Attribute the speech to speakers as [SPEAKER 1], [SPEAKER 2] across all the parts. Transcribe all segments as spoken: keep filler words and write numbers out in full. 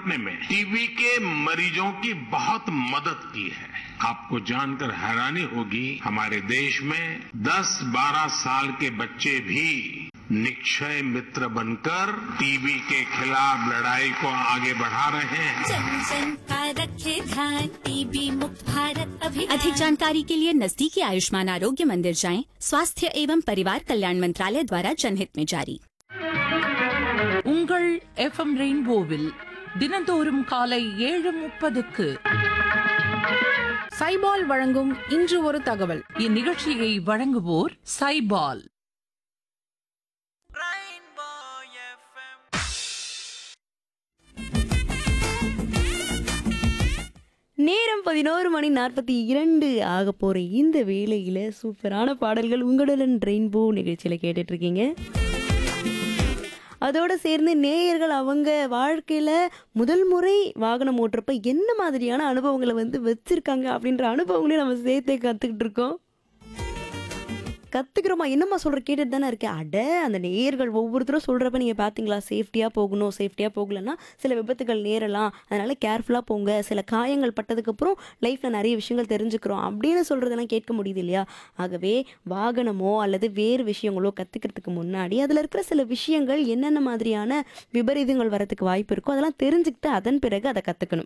[SPEAKER 1] निपटने में टीबी के मरीजों की बहुत मदद की है। आपको जानकर हैरानी होगी, हमारे देश में दस बारह साल के बच्चे भी निक्षय मित्र बनकर टीबी के खिलाफ लड़ाई को आगे बढ़ा रहे हैं।
[SPEAKER 2] जन जन का रखे ध्यान, टीबी मुक्त भारत अभियान।
[SPEAKER 3] अधिक जानकारी के लिए नजदीकी आयुष्मान आरोग्य मंदिर जाएं। स्वास्थ्य एवं परिवार कल्याण मंत्रालय द्वारा जनहित में जारी।
[SPEAKER 4] உங்கள் எஃப்எம் ரெயின்போவில் தினந்தோறும் காலை ஏழு முப்பதுக்கு
[SPEAKER 5] சைபால் வழங்கும் இன்று ஒரு தகவல்.
[SPEAKER 4] இந்நிகழ்ச்சியை வழங்குவோர் சைபால்.
[SPEAKER 6] நேரம் பதினோரு மணி நாற்பத்தி இரண்டு ஆக போற இந்த வேளையில சூப்பரான பாடல்கள் உங்களுடன் ரெயின்போ நிகழ்ச்சியில கேட்டுட்டு இருக்கீங்க. அதோட சேர்ந்து நேயர்கள் அவங்க வாழ்க்கையில முதல் முறை வாகனம் ஓட்டுறப்ப என்ன மாதிரியான அனுபவங்களை வந்து வச்சிருக்காங்க அப்படின்ற அனுபவங்களையும் நம்ம சேர்த்தே கத்துக்கிட்டு இருக்கோம். கத்துக்கிறோமா என்னம்மா சொல்ற கேட்டுட்டு தானே இருக்கேன். அட அந்த நேயர்கள் ஒவ்வொருத்தரும் சொல்றப்ப நீங்க பாத்தீங்களா, சேஃப்டியா போகணும், சேஃப்டியா போகலன்னா சில விபத்துகள் நேரலாம், அதனால கேர்ஃபுல்லா போங்க, சில காயங்கள் பட்டதுக்கு அப்புறம் லைஃப்ல நிறைய விஷயங்கள் தெரிஞ்சுக்கிறோம் அப்படின்னு சொல்றதெல்லாம் கேட்க முடியுது இல்லையா. ஆகவே வாகனமோ அல்லது வேறு விஷயங்களோ கத்துக்கிறதுக்கு முன்னாடி அதுல இருக்கிற சில விஷயங்கள் என்னென்ன மாதிரியான விபரீதங்கள் வரதுக்கு வாய்ப்பு இருக்கோ அதெல்லாம் தெரிஞ்சுக்கிட்டு அதன் பிறகு அதை கத்துக்கணும்.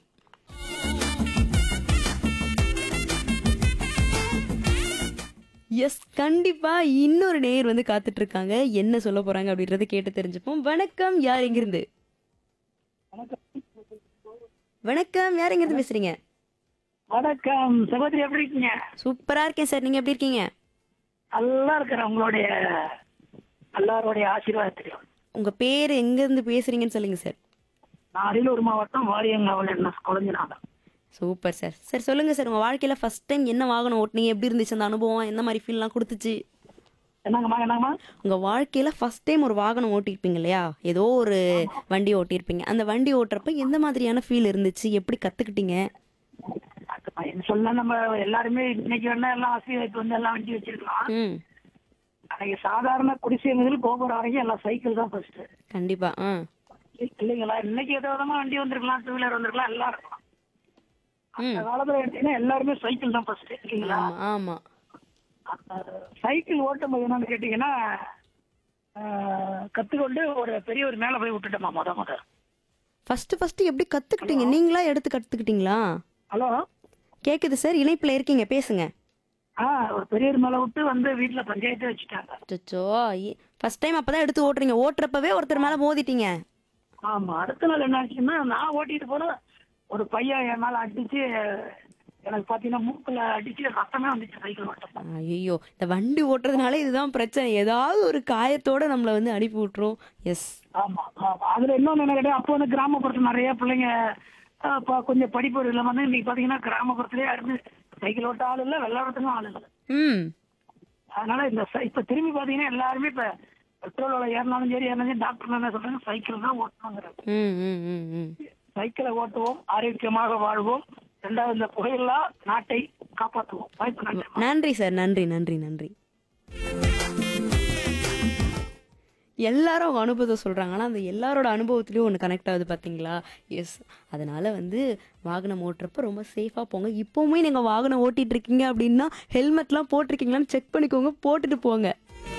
[SPEAKER 6] எஸ், கண்டிப்பா இன்னொரு நேயர் வந்து காத்துட்டு இருக்காங்க. என்ன சொல்ல போறாங்க அப்படின்றத கேட்டு தெரிஞ்சுப்போம். வணக்கம், யார் எங்கிருந்து? வணக்கம், யார் எங்கிருந்து பேசுறீங்க?
[SPEAKER 7] வணக்கம் சகோதரி, எப்படி இருக்கீங்க?
[SPEAKER 6] சூப்பரா இருக்கேன் சார், நீங்க எப்படி இருக்கீங்க?
[SPEAKER 7] நல்லா இருக்கிறேன், உங்களுடைய எல்லாருடைய ஆசீர்வாதத்திலும்.
[SPEAKER 6] உங்க பேர் எங்க இருந்து பேசுறீங்கன்னு சொல்லுங்க சார்.
[SPEAKER 7] நான் அரியலூர் மாவட்டம் வாரியங்காவல் என்ன குழந்தைநாதன்.
[SPEAKER 6] Super sir. சார் சொல்லுங்க சார், உங்க வாழ்க்கையில ஃபர்ஸ்ட் டைம் என்ன வாகனம் ஓட்டுனீங்க, எப்படி இருந்துச்சு அந்த அனுபவம், என்ன மாதிரி ஃபீல்லாம் கொடுத்துச்சு?
[SPEAKER 7] என்னங்கம்மா என்னங்கம்மா?
[SPEAKER 6] உங்க வாழ்க்கையில ஃபர்ஸ்ட் டைம் ஒரு வாகனம் ஓட்டிருப்பீங்க இல்லையா, ஏதோ ஒரு வண்டி ஓட்டிருப்பீங்க. அந்த வண்டி ஓட்டுறப்ப எந்த மாதிரியான ஃபீல் இருந்துச்சு, எப்படி கத்துக்கிட்டீங்க?
[SPEAKER 7] என்ன சொல்ல, நம்ம எல்லாருமே இன்னைக்கு வேணா எல்லாம் ஆசீர்வாதத்து வந்து எல்லாம் வண்டி வச்சிருக்கலாம்.
[SPEAKER 6] ம்,
[SPEAKER 7] அன்னைக்கு சாதாரண குடிசை முதல் கோபுர வரைக்கும் எல்லாம் சைக்கிள் தான் ஃபர்ஸ்ட்.
[SPEAKER 6] கண்டிப்பா. ஆ
[SPEAKER 7] இல்லைங்களா? இன்னைக்கு ஏதோ விதமா வண்டி வந்திருக்கலாம், டூ வீலர் வந்திருக்கலாம், எல்லாம் இருக்கலாம். அந்த
[SPEAKER 6] ம்,
[SPEAKER 7] காலத்துல எடுத்தீங்கன்னா எல்லாருமே சைக்கிள் தான் ஃபர்ஸ்ட் இல்லைங்களா?
[SPEAKER 6] ஆமா ஆமா.
[SPEAKER 7] சைக்கிள் ஓட்டும் போது என்னன்னு கேட்டீங்கன்னா, ஆஹ், கத்துக்கொண்டு ஒரு பெரிய ஒரு மேல போய் விட்டுட்டோமா முத முத.
[SPEAKER 6] ஃபர்ஸ்ட் ஃபர்ஸ்ட் எப்படி கத்துக்கிட்டீங்க? நீங்களா எடுத்து கத்துக்கிட்டீங்களா?
[SPEAKER 7] ஹலோ,
[SPEAKER 6] கேக்குது சார், இணைப்புல இருக்கீங்க, பேசுங்க.
[SPEAKER 7] ஆஹ் ஒரு பெரியவர் மேல விட்டு வந்து வீட்டுல பஞ்சாயத்து வச்சுட்டாங்க.
[SPEAKER 6] அச்சோ, ஃபர்ஸ்ட் டைம் அப்பதான் எடுத்து ஓட்டுறீங்க, ஓட்டுறப்பவே ஒருத்தர் மேல மோதிட்டீங்க.
[SPEAKER 7] ஆமா, அடுத்த நாள் என்ன ஆச்சுன்னா, நான் ஓட்டிட்டு போன ஒரு பையன் என் மேல அடிச்சு, எனக்கு பாத்தீங்கன்னா மூக்குல அடிச்சு ரத்தமே வந்துச்சு சைக்கிள் ஓட்டம்.
[SPEAKER 6] ஐயோ, இந்த வண்டி ஓட்டுறதுனால இதுதான் பிரச்சனை, ஏதாவது ஒரு காயத்தோட நம்மள வந்து அனுப்பி விட்டுரும். எஸ்.
[SPEAKER 7] ஆமா ஆமா. அதுல இன்னொன்னு என்ன கேட்டா, அப்போ வந்து கிராமப்புறத்துல நிறைய பிள்ளைங்க ஆஹ், ப- கொஞ்சம் படிப்பு இல்லாம வந்து இன்னைக்கு பாத்தீங்கன்னா கிராமப்புறத்துலயே இருந்து சைக்கிள் ஓட்ட ஆள் இல்ல, வெள்ளாடத்துக்கும் ஆள் இல்லை.
[SPEAKER 6] ம்,
[SPEAKER 7] அதனால இந்த சை- இப்ப திரும்பி பாத்தீங்கன்னா எல்லாருமே இப்ப பெட்ரோல் விலை ஏறினாலும் சரி ஏறினாலும் டாக்டர் என்ன சொல்றாங்க, சைக்கிள் தான் ஓட்டணுங்கிறாங்க.
[SPEAKER 6] ம், ம், ம், ம்.
[SPEAKER 7] சைக்கிளை ஓட்டுவோம், ஆரோக்கியமாக வாழ்வோம், ரெண்டாவது இந்த புகையில்லா நாட்டை காப்பாற்றுவோம். வாய்ப்பு நன்றி.
[SPEAKER 6] நன்றி சார், நன்றி நன்றி நன்றி. எல்லாரும் அவங்க அனுபவத்தை சொல்றாங்க, ஆனால் அந்த எல்லாரோட அனுபவத்திலையும் ஒன்று கனெக்ட் ஆகுது பார்த்தீங்களா. எஸ், அதனால வந்து வாகனம் ஓட்டுறப்ப ரொம்ப சேஃபாக போங்க. இப்போவுமே நீங்கள் வாகனம் ஓட்டிட்டு இருக்கீங்க அப்படின்னா ஹெல்மெட்லாம் போட்டிருக்கீங்களான்னு செக் பண்ணிக்கோங்க, போட்டுட்டு போங்க.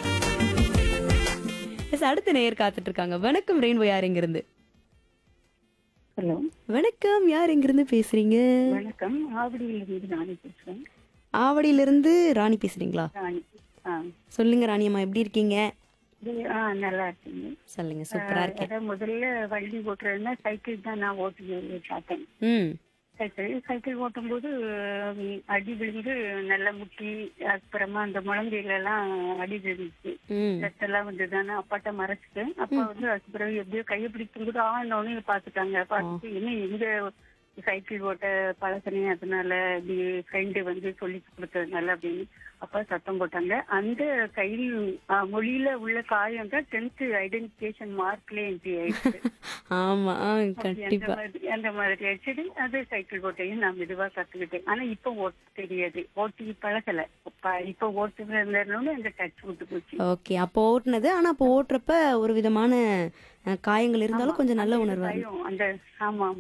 [SPEAKER 6] எஸ், அடுத்த நேயர் காத்துட்டு இருக்காங்க. வணக்கம் ரெயின்போ, யார் எங்கிருந்து?
[SPEAKER 8] ஹலோ,
[SPEAKER 6] வணக்கம், யார் எங்கிருந்து பேசுறீங்க?
[SPEAKER 8] வணக்கம். ஆவடியிலிருந்து ராணி பேசுறேன்.
[SPEAKER 6] ஆவடியிலிருந்து ராணி பேசுறீங்களா?
[SPEAKER 8] ராணி. ஆ,
[SPEAKER 6] சொல்லுங்க ராணியம்மா, எப்படி இருக்கீங்க?
[SPEAKER 8] இது- ஆ நல்லா இருக்கீங்க.
[SPEAKER 6] சொல்லுங்க, சூப்பரா இருக்கேன்.
[SPEAKER 8] அதான் முதல்ல வண்டி ஓட்டுறதுன்னா சைக்கிள் தான் நான் ஓட்டி பார்த்தேன்.
[SPEAKER 6] ம்,
[SPEAKER 8] சைக்கிள் சைக்கிள் ஓட்டும்போது ம், அடி விழுந்து நல்லா முட்டி, அப்புறமா அந்த முழங்கையில எல்லாம் அடி விழுந்துச்சு.
[SPEAKER 6] ம்.
[SPEAKER 8] ரத்தெல்லாம் வந்ததுதானே அப்பாட்ட மறைச்சிட்டேன். அப்பா வந்து அதுக்கு பிறகு எப்படியோ கையை பிடிக்கும் கூட ஆனோன்னு பார்த்துட்டாங்க. பார்த்துட்டு என்ன எங்க சைக்கிள் ஓட்ட பழக்கனே, அதனால இப்படி ஃப்ரெண்டு வந்து சொல்லி கொடுத்ததுனால அப்படின்னு அப்பா சத்தம் போட்டாங்க. அந்த கையில் ஆ, மொழியில உள்ள காயம் தான் டென்த் ஐடென்டிபிகேஷன் மார்க்ல என்ட்ரி ஆயிடுச்சு.
[SPEAKER 6] ஆமா, ஆ,
[SPEAKER 8] அப்படி அந்த
[SPEAKER 6] கண்டிப்பா.
[SPEAKER 8] மாதிரி அந்த மாதிரி ஆயிடுச்சு. அது சைக்கிள் ஓட்டையும் நான் மெதுவா கத்துக்கிட்டேன். ஆனா இப்ப ஓட்ட தெரியாது, ஓட்டி பழகல. இப்ப- இப்ப ஓட்டுறதுன்னு அந்த டச் விட்டு போச்சு.
[SPEAKER 6] ஓகே, அப்போ ஓட்டுனது, ஆனா அப்போ ஓட்டுறப்ப ஒரு விதமான அஹ், காயங்கள் இருந்தாலும் கொஞ்சம் நல்ல
[SPEAKER 8] அந்த
[SPEAKER 6] உணர்வா
[SPEAKER 8] பயம், அந்த ஆமா